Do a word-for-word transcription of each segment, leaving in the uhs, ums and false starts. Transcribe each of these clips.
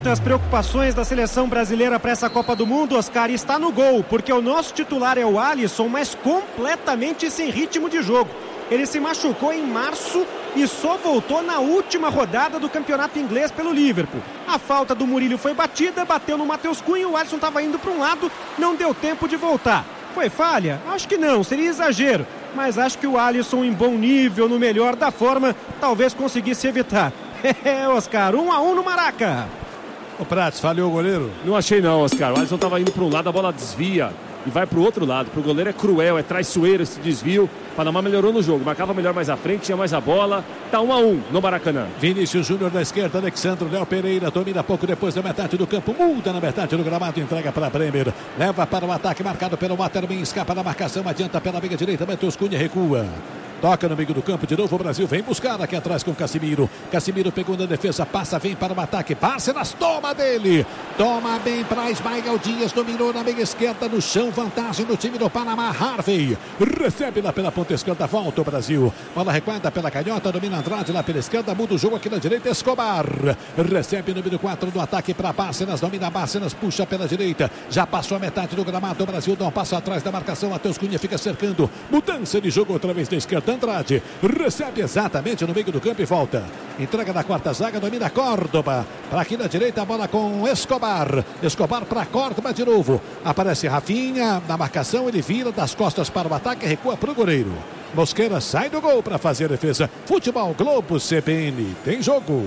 As preocupações da seleção brasileira para essa Copa do Mundo, Oscar, está no gol, porque o nosso titular é o Alisson, mas completamente sem ritmo de jogo. Ele se machucou em março e só voltou na última rodada do campeonato inglês pelo Liverpool. A falta do Murilo foi batida, bateu no Matheus Cunha, o Alisson estava indo para um lado, não deu tempo de voltar. Foi falha? Acho que não, seria exagero. Mas acho que o Alisson, em bom nível, no melhor da forma, talvez conseguisse evitar. É, Oscar, um a um no Maraca. O Prates, falhou o goleiro? Não achei não, Oscar. O Alisson estava indo para um lado, a bola desvia e vai para o outro lado. Para o goleiro é cruel, é traiçoeiro esse desvio. O Panamá melhorou no jogo, marcava melhor mais à frente, tinha mais a bola. Tá um a um no Maracanã. Vinícius Júnior da esquerda, Alexandre, Léo Pereira domina pouco depois da metade do campo, muda na metade do gramado, entrega para Bremer, leva para o ataque marcado pelo Waterman, escapa da marcação, adianta pela meia direita, Matheus Cunha recua. Toca no meio do campo, de novo o Brasil vem buscar aqui atrás com Casimiro. Casimiro pegou na defesa, passa, vem para o ataque. Bárcenas, toma dele. Toma bem para Ismael Dias, dominou na meia esquerda, no chão, vantagem do time do Panamá. Harvey recebe lá pela ponta esquerda, volta o Brasil. Bola recuada pela canhota, domina Andrade lá pela esquerda, muda o jogo aqui na direita, Escobar. Recebe o número quatro do ataque para Bárcenas, domina Bárcenas, puxa pela direita. Já passou a metade do gramado, o Brasil dá um passo atrás da marcação, Matheus Cunha fica cercando. Mudança de jogo outra vez da esquerda. Andrade recebe exatamente no meio do campo e volta. Entrega na quarta zaga, domina Córdoba. Para aqui na direita, a bola com Escobar. Escobar para Córdoba de novo. Aparece Rafinha na marcação, ele vira das costas para o ataque, recua para o goleiro. Mosqueira sai do gol para fazer a defesa. Futebol Globo C B N. Tem jogo.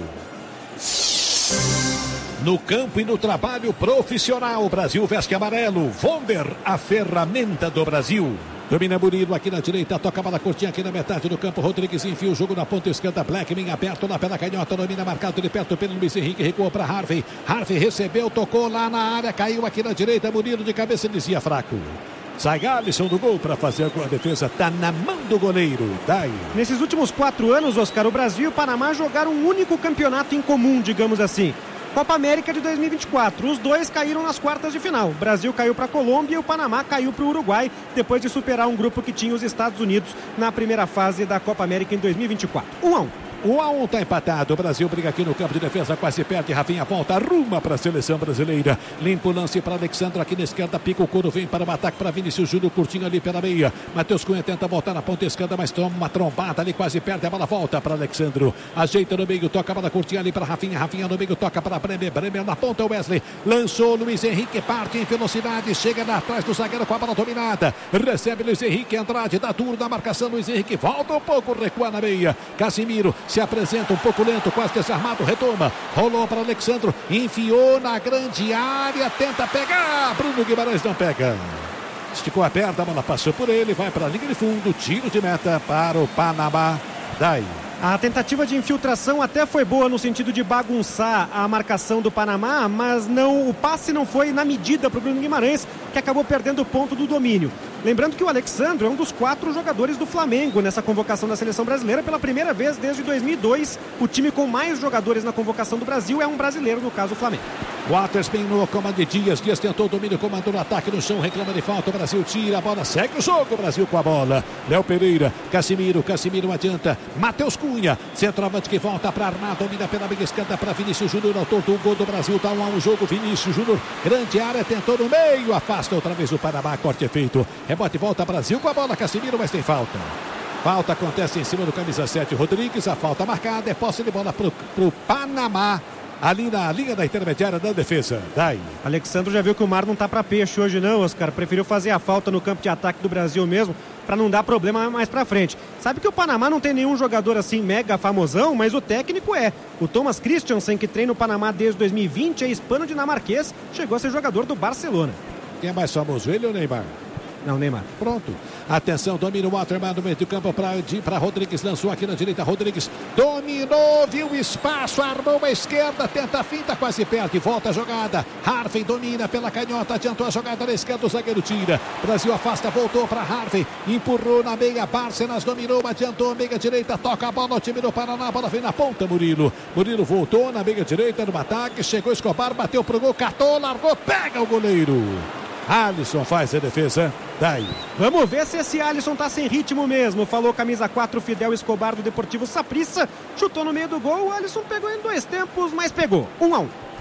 No campo e no trabalho profissional, o Brasil veste amarelo. Vonder, a ferramenta do Brasil. Domina Murilo aqui na direita, toca a bola curtinha aqui na metade do campo. Rodrigues enfia o jogo na ponta esquerda. Blackman aberto lá pela canhota, domina marcado de perto pelo Luiz Henrique, recuou para Harvey. Harvey recebeu, tocou lá na área, caiu aqui na direita. Murilo de cabeça dizia fraco. Sai Alisson do gol para fazer a defesa, tá na mão do goleiro. Daí. Nesses últimos quatro anos, Oscar, o Brasil e o Panamá jogaram um único campeonato em comum, digamos assim. Copa América de dois mil e vinte e quatro. Os dois caíram nas quartas de final. O Brasil caiu para a Colômbia e o Panamá caiu para o Uruguai, depois de superar um grupo que tinha os Estados Unidos na primeira fase da Copa América em dois mil e vinte e quatro. um a um. um a um está empatado. O Brasil briga aqui no campo de defesa, quase perde. Rafinha volta, arruma para a seleção brasileira. Limpa o lance para Alexandre aqui na esquerda. Pica o couro, vem para o ataque para Vinícius Júnior, curtinho ali pela meia. Matheus Cunha tenta voltar na ponta esquerda, mas toma uma trombada ali, quase perde. A bola volta para Alexandre. Ajeita no meio, toca a bola curtinha ali para Rafinha. Rafinha no meio, toca para Bremer. Bremer na ponta, Wesley. Lançou Luiz Henrique, parte em velocidade. Chega lá atrás do zagueiro com a bola dominada. Recebe Luiz Henrique, Andrade, dá duro na marcação. Luiz Henrique volta um pouco, recua na meia. Casimiro se apresenta um pouco lento, quase desarmado, retoma, rolou para Alexandre, enfiou na grande área, tenta pegar, Bruno Guimarães não pega, esticou a perna, a bola passou por ele, vai para a linha de fundo, tiro de meta para o Panamá. Daí. A tentativa de infiltração até foi boa no sentido de bagunçar a marcação do Panamá, mas não, o passe não foi na medida para o Bruno Guimarães, que acabou perdendo o ponto do domínio. Lembrando que o Alexandre é um dos quatro jogadores do Flamengo nessa convocação da seleção brasileira. Pela primeira vez desde dois mil e dois, o time com mais jogadores na convocação do Brasil é um brasileiro, no caso o Flamengo. Watersman no comando de Dias. Dias tentou o domínio, comandou o ataque no chão, reclama de falta. O Brasil tira a bola, segue o jogo. O Brasil com a bola. Léo Pereira, Casimiro, Casimiro adianta. Matheus Cunha, centroavante que volta para armar, domina pela meia esquerda para Vinícius Júnior. Autor do gol do Brasil, dá um a um jogo. Vinícius Júnior, grande área, tentou no meio, afasta outra vez o Panamá, corte é feito. Rebote, volta Brasil com a bola, Casimiro, mas tem falta. Falta acontece em cima do camisa sete, Rodrigues. A falta marcada, é posse de bola para o Panamá. Ali na linha da intermediária da defesa. Daí. Alexandre já viu que o mar não tá para peixe hoje não, Oscar. Preferiu fazer a falta no campo de ataque do Brasil mesmo, para não dar problema mais para frente. Sabe que o Panamá não tem nenhum jogador assim mega famosão, mas o técnico é. O Thomas Christiansen, que treina o Panamá desde dois mil e vinte, é hispano-dinamarquês, chegou a ser jogador do Barcelona. Quem é mais famoso, ele ou Neymar? Não, Neymar. Pronto. Atenção, domina o Waterman no meio do campo para Rodrigues. Lançou aqui na direita. Rodrigues dominou, viu o espaço, armou a esquerda, tenta a finta, quase perde. Volta a jogada. Harvey domina pela canhota, adiantou a jogada na esquerda. O zagueiro tira. Brasil afasta, voltou para Harvey. Empurrou na meia. Bárcenas dominou, adiantou a meia direita. Toca a bola no time do Paraná. A bola vem na ponta, Murilo. Murilo voltou na meia direita no ataque. Chegou Escobar, bateu pro gol, catou, largou, pega o goleiro. Alisson faz a defesa. Daí. Vamos ver se esse Alisson tá sem ritmo mesmo. Falou camisa quatro, Fidel Escobar do Deportivo Saprissa. Chutou no meio do gol. O Alisson pegou em dois tempos, mas pegou. Um a um.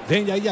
Vem aí a